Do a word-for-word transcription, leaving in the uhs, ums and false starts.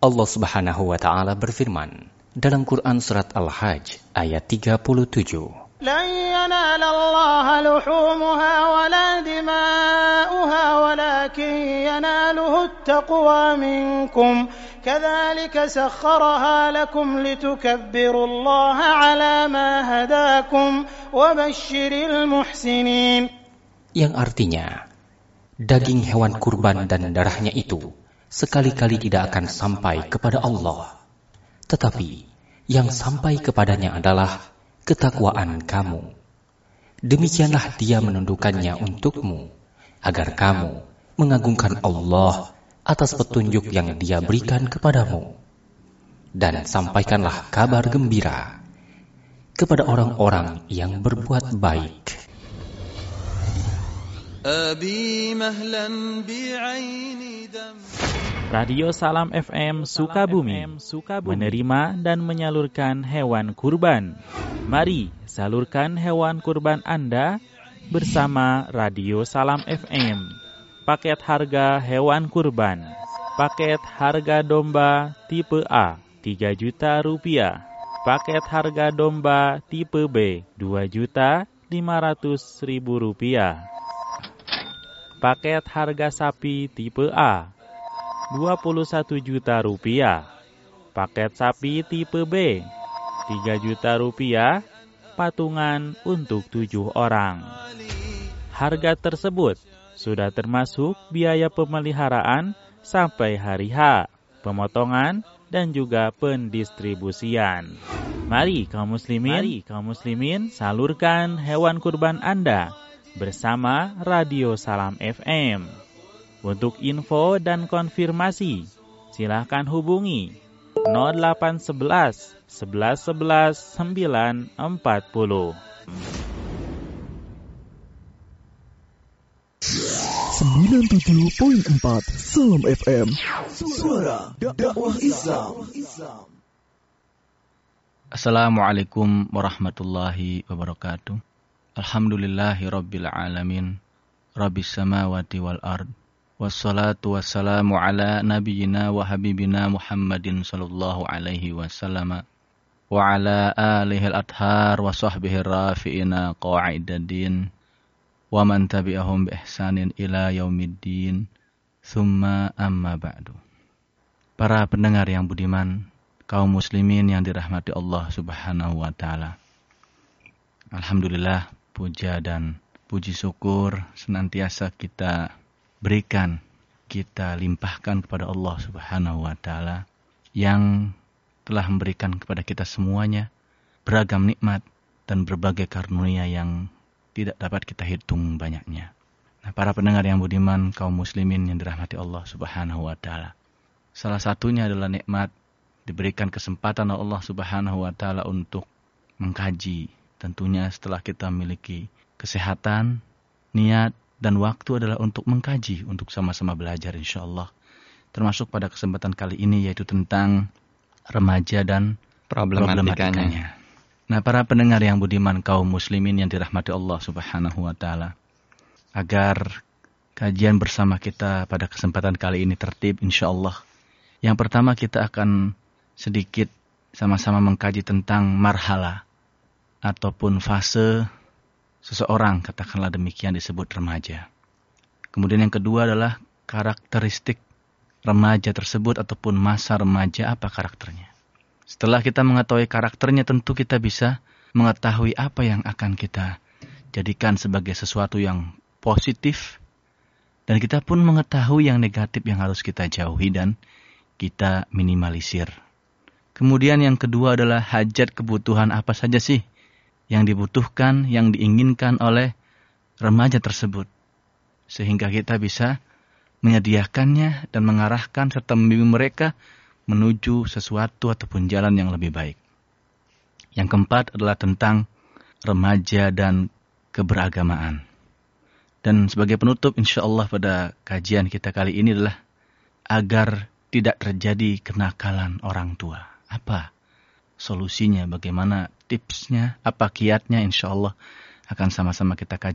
Allah Subhanahu wa taala berfirman dalam Quran surat Al-Hajj ayat tiga puluh tujuh. لن ينال الله لحومها ولا دماؤها ولكن يناله التقوى منكم كذلك سخرها لكم لتكبروا الله على ما هداكم وبشر المحسنين. Yang artinya, daging hewan kurban dan darahnya itu sekali-kali tidak akan sampai kepada Allah. Tetapi yang sampai kepadanya adalah ketakwaan kamu. Demikianlah Dia menundukkannya untukmu, agar kamu mengagungkan Allah atas petunjuk yang Dia berikan kepadamu. Dan sampaikanlah kabar gembira kepada orang-orang yang berbuat baik. Radio Salam F M Sukabumi menerima dan menyalurkan hewan kurban. Mari salurkan hewan kurban Anda bersama Radio Salam F M. Paket harga hewan kurban. Paket harga domba tipe A tiga juta rupiah. Paket harga domba tipe B dua juta lima ratus ribu rupiah. Paket harga sapi tipe A dua puluh satu juta rupiah. Paket sapi tipe B tiga juta rupiah, patungan untuk tujuh orang. Harga tersebut sudah termasuk biaya pemeliharaan sampai hari H, pemotongan dan juga pendistribusian. Mari kaum muslimin, Mari, kaum muslimin salurkan hewan kurban Anda bersama Radio Salam F M. Untuk info dan konfirmasi, silakan hubungi nol delapan sebelas sebelas sebelas sembilan empat puluh. sembilan puluh tujuh koma empat Salam F M. Suara dakwah Islam. Assalamualaikum warahmatullahi wabarakatuh. Alhamdulillahi rabbil alamin. Rabbis samawati wal ard. Wassalatu wassalamu ala nabiyyina wa habibina Muhammadin sallallahu alaihi wasallam wa ala alihi al-athhar wa sahbihi rafi'ina qa'idaddin wa man tabi'ahum bi ihsanin ila yaumiddin thumma amma ba'du. Para pendengar yang budiman, kaum muslimin yang dirahmati Allah Subhanahu wa taala. Alhamdulillah, puja dan puji syukur senantiasa kita berikan, kita limpahkan kepada Allah Subhanahu wa taala yang telah memberikan kepada kita semuanya beragam nikmat dan berbagai karunia yang tidak dapat kita hitung banyaknya. Nah, para pendengar yang budiman, kaum muslimin yang dirahmati Allah Subhanahu wa taala. Salah satunya adalah nikmat diberikan kesempatan Allah Subhanahu wa taala untuk mengkaji. Tentunya setelah kita memiliki kesehatan, niat dan waktu adalah untuk mengkaji, untuk sama-sama belajar insyaallah. Termasuk pada kesempatan kali ini yaitu tentang remaja dan problematikanya. problematikanya. Nah, para pendengar yang budiman, kaum muslimin yang dirahmati Allah Subhanahu wa taala. Agar kajian bersama kita pada kesempatan kali ini tertib insyaallah. Yang pertama kita akan sedikit sama-sama mengkaji tentang marhala ataupun fase seseorang, katakanlah demikian, disebut remaja. Kemudian yang kedua adalah karakteristik remaja tersebut ataupun masa remaja, apa karakternya. Setelah kita mengetahui karakternya, tentu kita bisa mengetahui apa yang akan kita jadikan sebagai sesuatu yang positif. Dan kita pun mengetahui yang negatif yang harus kita jauhi dan kita minimalisir. Kemudian yang kedua adalah hajat, kebutuhan apa saja sih yang dibutuhkan, yang diinginkan oleh remaja tersebut. Sehingga kita bisa menyediakannya dan mengarahkan serta membimbing mereka menuju sesuatu ataupun jalan yang lebih baik. Yang keempat adalah tentang remaja dan keberagamaan. Dan sebagai penutup insyaallah pada kajian kita kali ini adalah agar tidak terjadi kenakalan orang tua. Apa solusinya, bagaimana tipsnya, apa kiatnya, insya Allah akan sama-sama kita kaji